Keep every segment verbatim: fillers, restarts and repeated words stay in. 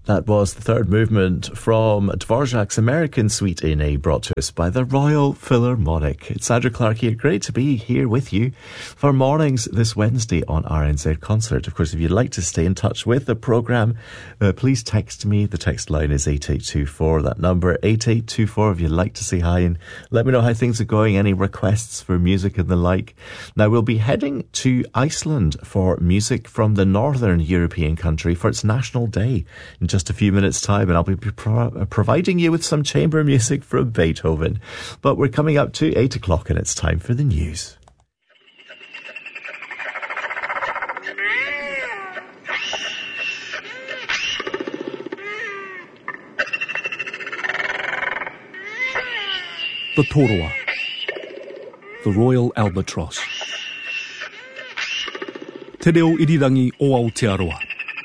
That was the third movement from Dvorak's American Suite in A, brought to us by the Royal Philharmonic. It's Andrew Clark here. Great to be here with you for mornings this Wednesday on R N Z Concert. Of course, if you'd like to stay in touch with the programme, uh, please text me. The text line is eight eight two four. That number, eight eight two four, if you'd like to say hi and let me know how things are going, any requests for music and the like. Now, we'll be heading to Iceland for music from the Northern European country for its National Day in just a few minutes' time, and I'll be pro- providing you with some chamber music from Beethoven. But we're coming up to eight o'clock and it's time for the news. The Toroa, the Royal Albatross. Te reo irirangi o Aotearoa.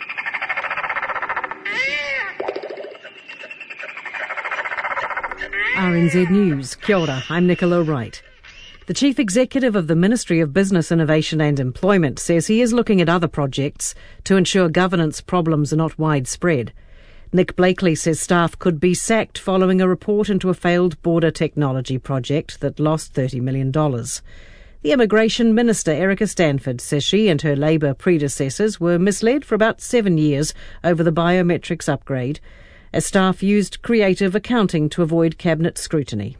R N Z News. Kia ora, I'm Nicola Wright. The Chief Executive of the Ministry of Business, Innovation and Employment says he is looking at other projects to ensure governance problems are not widespread. Nick Blakely says staff could be sacked following a report into a failed border technology project that lost thirty million dollars. The Immigration Minister, Erica Stanford, says she and her Labour predecessors were misled for about seven years over the biometrics upgrade, as staff used creative accounting to avoid cabinet scrutiny.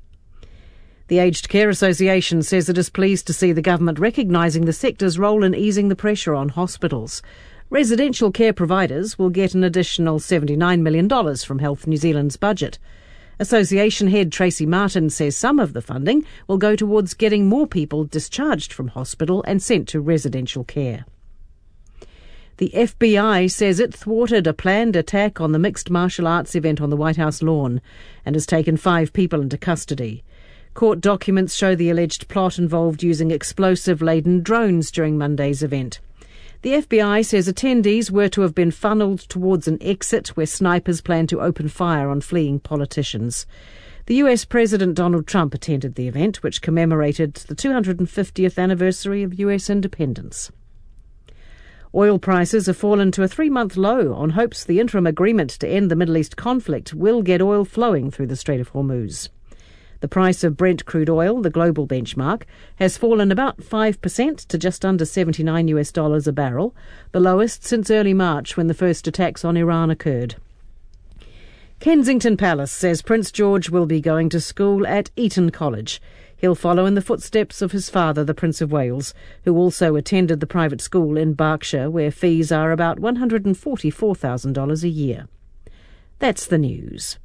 The Aged Care Association says it is pleased to see the government recognising the sector's role in easing the pressure on hospitals. Residential care providers will get an additional seventy-nine million dollars from Health New Zealand's budget. Association head Tracy Martin says some of the funding will go towards getting more people discharged from hospital and sent to residential care. The F B I says it thwarted a planned attack on the mixed martial arts event on the White House lawn and has taken five people into custody. Court documents show the alleged plot involved using explosive-laden drones during Monday's event. The F B I says attendees were to have been funneled towards an exit where snipers planned to open fire on fleeing politicians. The U S President Donald Trump attended the event, which commemorated the two hundred fiftieth anniversary of U S independence. Oil prices have fallen to a three-month low on hopes the interim agreement to end the Middle East conflict will get oil flowing through the Strait of Hormuz. The price of Brent crude oil, the global benchmark, has fallen about five percent to just under seventy-nine US dollars a barrel, the lowest since early March when the first attacks on Iran occurred. Kensington Palace says Prince George will be going to school at Eton College. He'll follow in the footsteps of his father, the Prince of Wales, who also attended the private school in Berkshire, where fees are about one hundred forty-four thousand dollars a year. That's the news.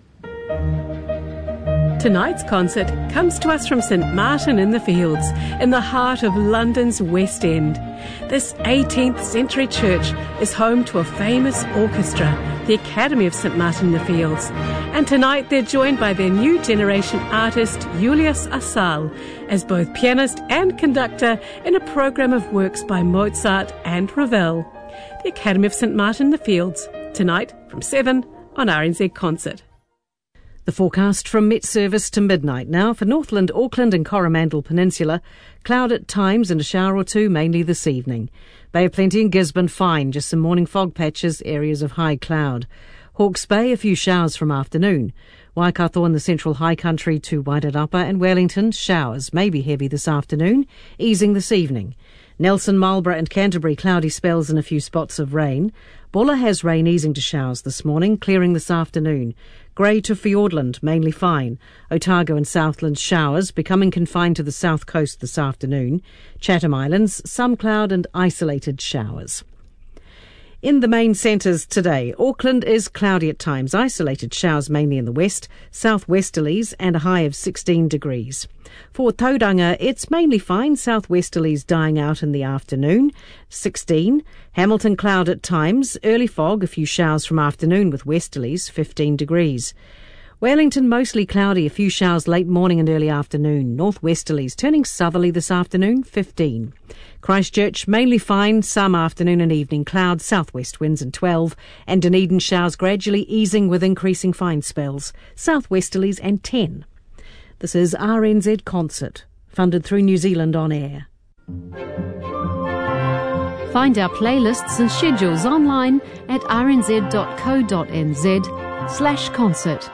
Tonight's concert comes to us from St Martin in the Fields, in the heart of London's West End. This eighteenth century church is home to a famous orchestra, the Academy of St Martin in the Fields. And tonight they're joined by their new generation artist, Julius Asal, as both pianist and conductor in a programme of works by Mozart and Ravel. The Academy of St Martin in the Fields, tonight from seven on R N Z Concert. The forecast from Met Service to midnight now for Northland, Auckland and Coromandel Peninsula. Cloud at times and a shower or two mainly this evening. Bay of Plenty and Gisborne fine, just some morning fog patches, areas of high cloud. Hawke's Bay a few showers from afternoon. Waikato in the central high country to Wairarapa and Wellington showers, maybe heavy this afternoon, easing this evening. Nelson, Marlborough and Canterbury cloudy spells and a few spots of rain. Bulla has rain easing to showers this morning, clearing this afternoon. Grey to Fiordland, mainly fine. Otago and Southland showers, becoming confined to the south coast this afternoon. Chatham Islands, some cloud and isolated showers. In the main centres today, Auckland is cloudy at times, isolated showers mainly in the west, southwesterlies and a high of sixteen degrees. For Tauranga, it's mainly fine, southwesterlies dying out in the afternoon, sixteen. Hamilton cloud at times, early fog, a few showers from afternoon with westerlies, fifteen degrees. Wellington mostly cloudy, a few showers late morning and early afternoon. Northwesterlies turning southerly this afternoon, fifteen. Christchurch mainly fine, some afternoon and evening clouds, southwest winds and twelve. And Dunedin showers gradually easing with increasing fine spells, southwesterlies and ten. This is R N Z Concert, funded through New Zealand On Air. Find our playlists and schedules online at rnz.co.nz slash concert.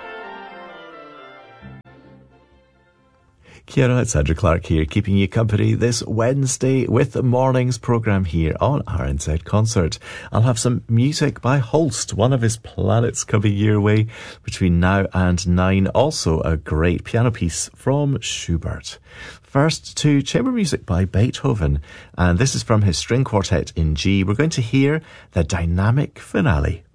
Kia ora, it's Andrew Clark here, keeping you company this Wednesday with the morning's programme here on R N Z Concert. I'll have some music by Holst, One of His Planets, coming your way between now and nine. Also a great piano piece from Schubert. First to chamber music by Beethoven, and this is from his string quartet in G. We're going to hear the dynamic finale.